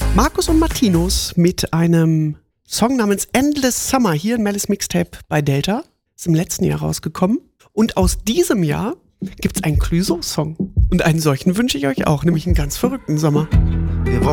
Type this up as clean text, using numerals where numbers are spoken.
Markus und Martinus mit einem Song namens Endless Summer hier in Mellis Mixtape bei Delta. Ist im letzten Jahr rausgekommen. Und aus diesem Jahr gibt's einen Clouseau-Song. Und einen solchen wünsche ich euch auch, nämlich einen ganz verrückten Sommer.